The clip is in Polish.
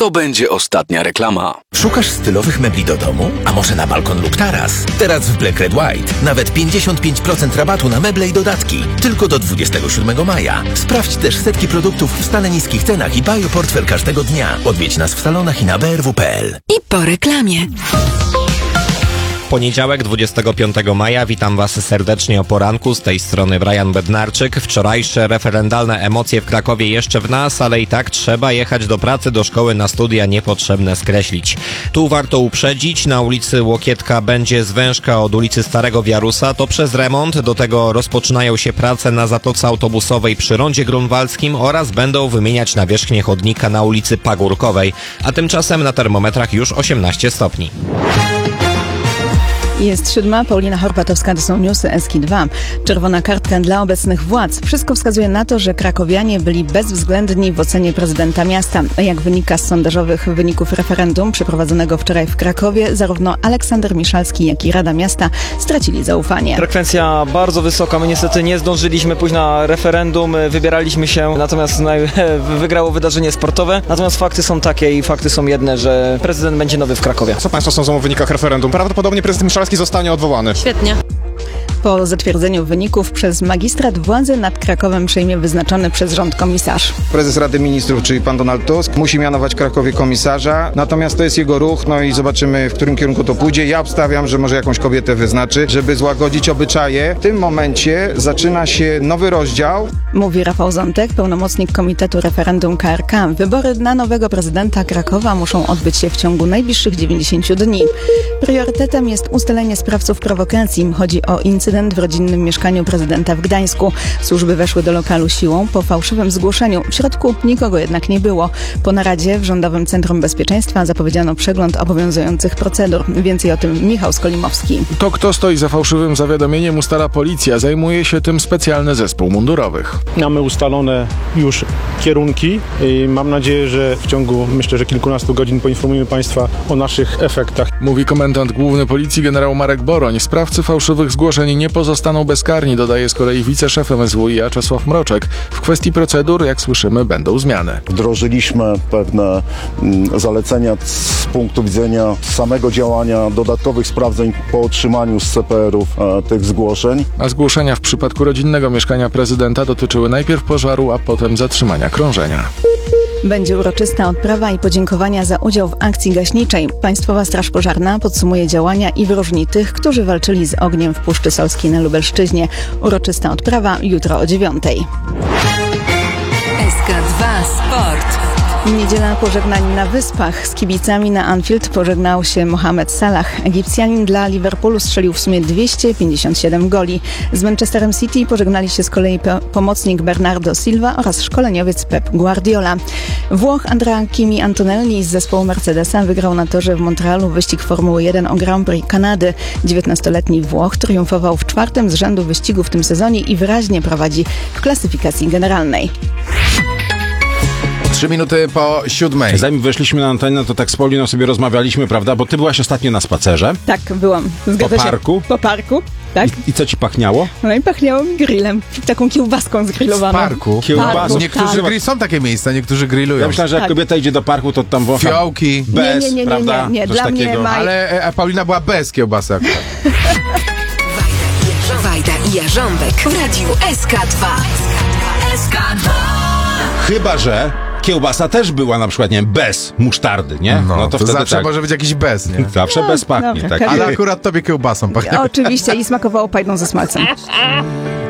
to będzie ostatnia reklama. Szukasz stylowych mebli do domu? A może na balkon lub taras? Teraz w Black Red White nawet 55% rabatu na meble i dodatki. Tylko do 27 maja. Sprawdź też setki produktów w stale niskich cenach i bioportfel każdego dnia. Odwiedź nas w salonach i na brw.pl. I po reklamie. Poniedziałek, 25 maja. Witam Was serdecznie o poranku. Z tej strony Brian Bednarczyk. Wczorajsze referendalne emocje w Krakowie jeszcze w nas, ale i tak trzeba jechać do pracy, do szkoły, na studia, niepotrzebne skreślić. Tu warto uprzedzić, na ulicy Łokietka będzie zwężka od ulicy Starego Wiarusa. To przez remont. Do tego rozpoczynają się prace na zatoce autobusowej przy rondzie grunwaldzkim oraz będą wymieniać nawierzchnię chodnika na ulicy Pagórkowej. A tymczasem na termometrach już 18 stopni. Jest 7, Paulina Horpatowska, to są newsy SK2. Czerwona kartka dla obecnych władz. Wszystko wskazuje na to, że krakowianie byli bezwzględni w ocenie prezydenta miasta. Jak wynika z sondażowych wyników referendum przeprowadzonego wczoraj w Krakowie, zarówno Aleksander Miszalski, jak i Rada Miasta stracili zaufanie. Frekwencja bardzo wysoka. My niestety nie zdążyliśmy pójść na referendum, wybieraliśmy się, natomiast wygrało wydarzenie sportowe. Natomiast fakty są takie i fakty są jedne, że prezydent będzie nowy w Krakowie. Co Państwo sądzą o wynikach referendum? Prawdopodobnie prezydent Miszalski zostanie odwołany. Świetnie. Po zatwierdzeniu wyników przez magistrat władzy nad Krakowem przejmie wyznaczony przez rząd komisarz. Prezes Rady Ministrów, czyli pan Donald Tusk, musi mianować w Krakowie komisarza, natomiast to jest jego ruch, no i zobaczymy, w którym kierunku to pójdzie. Ja obstawiam, że może jakąś kobietę wyznaczy, żeby złagodzić obyczaje. W tym momencie zaczyna się nowy rozdział. Mówi Rafał Zątek, pełnomocnik Komitetu Referendum KRK. Wybory na nowego prezydenta Krakowa muszą odbyć się w ciągu najbliższych 90 dni. Priorytetem jest ustalenie sprawców prowokacji. Chodzi o incydent w rodzinnym mieszkaniu prezydenta w Gdańsku. Służby weszły do lokalu siłą po fałszywym zgłoszeniu. W środku nikogo jednak nie było. Po naradzie w Rządowym Centrum Bezpieczeństwa zapowiedziano przegląd obowiązujących procedur. Więcej o tym Michał Skolimowski. To, kto stoi za fałszywym zawiadomieniem, ustala policja. Zajmuje się tym specjalny zespół mundurowych. Mamy ustalone już kierunki i mam nadzieję, że w ciągu, myślę, że kilkunastu godzin poinformujemy Państwa o naszych efektach. Mówi komendant główny policji generał Marek Boroń. Sprawcy fałszywych zgłoszeń nie pozostaną bezkarni, dodaje z kolei wiceszef MSWiA Czesław Mroczek. W kwestii procedur, jak słyszymy, będą zmiany. Wdrożyliśmy pewne zalecenia z punktu widzenia samego działania, dodatkowych sprawdzeń po otrzymaniu z CPR-ów tych zgłoszeń. A zgłoszenia w przypadku rodzinnego mieszkania prezydenta dotyczyły najpierw pożaru, a potem zatrzymania krążenia. Będzie uroczysta odprawa i podziękowania za udział w akcji gaśniczej. Państwowa Straż Pożarna podsumuje działania i wyróżni tych, którzy walczyli z ogniem w Puszczy Solskiej na Lubelszczyźnie. Uroczysta odprawa jutro o 9:00. SK2 Sport. Niedziela pożegnań na Wyspach. Z kibicami na Anfield pożegnał się Mohamed Salah. Egipcjanin dla Liverpoolu strzelił w sumie 257 goli. Z Manchesterem City pożegnali się z kolei pomocnik Bernardo Silva oraz szkoleniowiec Pep Guardiola. Włoch Andrea Kimi Antonelli z zespołu Mercedesa wygrał na torze w Montrealu wyścig Formuły 1 o Grand Prix Kanady. 19-letni Włoch triumfował w 4. z rzędu wyścigu w tym sezonie i wyraźnie prowadzi w klasyfikacji generalnej. 3 minuty po 7. Zanim weszliśmy na antenę, to tak z Pauliną sobie rozmawialiśmy, prawda? Bo ty byłaś ostatnio na spacerze. Tak, byłam. Po parku? Po parku, tak. I co ci pachniało? No i pachniało mi grillem. Taką kiełbaską zgrillowaną. W parku? Kiełbasą. Niektórzy są takie miejsca, niektórzy grillują. Ja myślałem, że jak kobieta idzie do parku, to tam wącha fiołki. Bez, prawda? Nie, coś dla takiego. mnie Ale Paulina była bez kiełbasek. Wajda i Jarząbek w Radiu SK2. SK2. Chyba że kiełbasa też była na przykład, nie wiem, bez musztardy, nie? No to wtedy zawsze tak. może być jakiś bez, nie? Zawsze bez pachnie, dobra, tak. Ale akurat tobie kiełbasą pachnie. Oczywiście i smakowało pajdą ze smalcem.